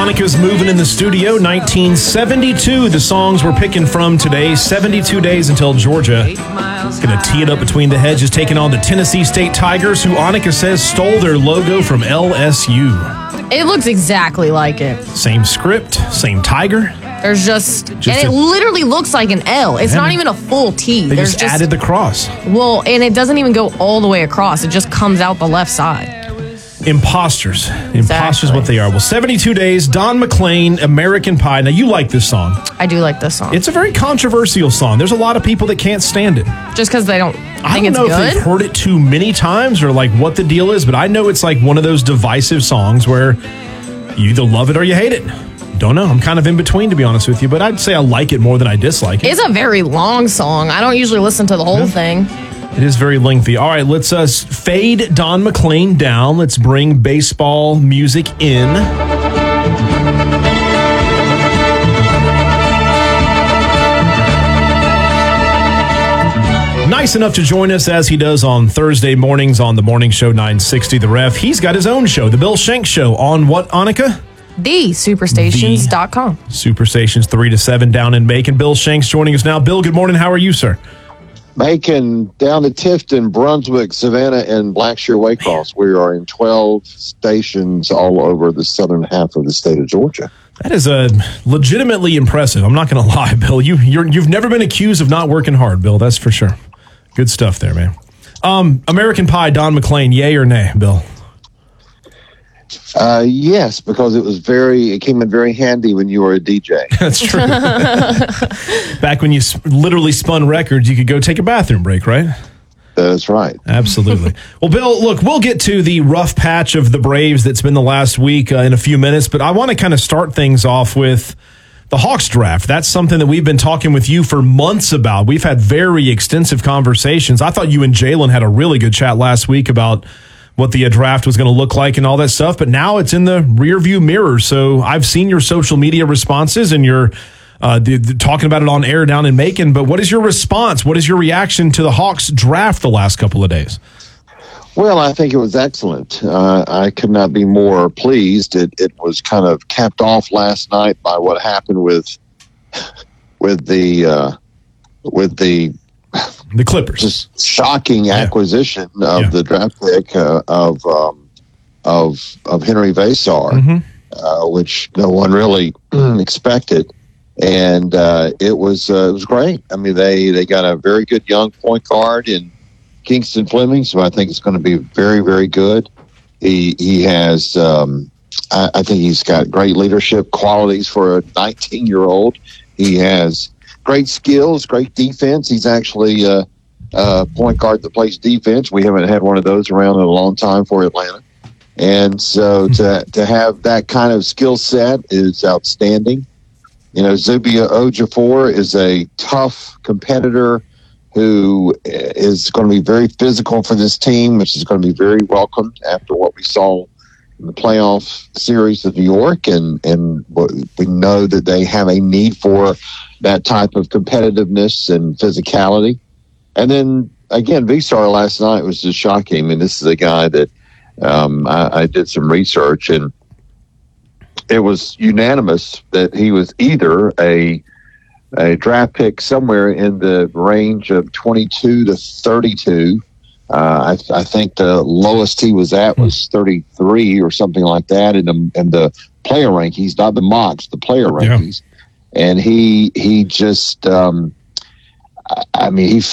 Annika's moving in the studio. 1972, the songs we're picking from today. 72 days until Georgia is going to tee it up between the hedges, taking on the Tennessee State Tigers, who Annika says stole their logo from LSU. It looks exactly like it. Same script, same tiger. There's just and it literally looks like an L. It's not even a full T. They just added the cross. Well, and it doesn't even go all the way across. It just comes out the left side. Imposters. Imposters, what they are. Well, 72 days, Don McLean, American Pie. Now, you like this song. I do like this song. It's a very controversial song. There's a lot of people that can't stand it. Just because they don't think it's good? I don't know if they've heard it too many times or like what the deal is, but I know it's like one of those divisive songs where you either love it or you hate it. Don't know. I'm kind of in between, to be honest with you, but I'd say I like it more than I dislike it. It's a very long song. I don't usually listen to the whole thing. It is very lengthy. All right, let's fade Don McLean down. Let's bring baseball music in. Nice enough to join us as he does on Thursday mornings on the morning show 960 The Ref. He's got his own show, The Bill Shanks Show, on what, Annika? TheSuperstations.com. Superstations 3 to 7 down in Macon. Bill Shanks joining us now. Bill, good morning. How are you, sir? Macon, down to Tifton, Brunswick, Savannah, and Blackshear, Waycross. We are in 12 stations all over the southern half of the state of Georgia. That is legitimately impressive. I'm not going to lie, Bill. You've never been accused of not working hard, Bill. That's for sure. Good stuff there, man. American Pie, Don McLean, yay or nay, Bill? Yes, because it came in very handy when you were a DJ. That's true. Back when you literally spun records, you could go take a bathroom break, right? That's right. Absolutely. Well, Bill, look, we'll get to the rough patch of the Braves that's been the last week in a few minutes, but I want to kind of start things off with the Hawks draft. That's something that we've been talking with you for months about. We've had very extensive conversations. I thought you and Jalen had a really good chat last week about what the draft was going to look like and all that stuff, but now it's in the rearview mirror. So I've seen your social media responses and you're talking about it on air down in Macon, but what is your response? What is your reaction to the Hawks draft the last couple of days? Well, I think it was excellent. I could not be more pleased. It was kind of capped off last night by what happened with the Clippers. Just shocking acquisition of the draft pick of Henry Vasar, which no one really expected, and it was great. I mean, they got a very good young point guard in Kingston Fleming, so I think it's going to be very, very good. He has, I think he's got great leadership qualities for a 19-year-old. He has great skills, great defense. He's actually a point guard that plays defense. We haven't had one of those around in a long time for Atlanta. And so to have that kind of skill set is outstanding. You know, Zubia Ejiofor is a tough competitor who is going to be very physical for this team, which is going to be very welcomed after what we saw in the playoff series of New York. And we know that they have a need for that type of competitiveness and physicality. And then, again, Vasar last night was just shocking. I mean, this is a guy that I did some research, and it was unanimous that he was either a draft pick somewhere in the range of 22 to 32. I think the lowest he was at was 33 or something like that in the player rankings, not the mocks, the player rankings. Yeah. And he just, he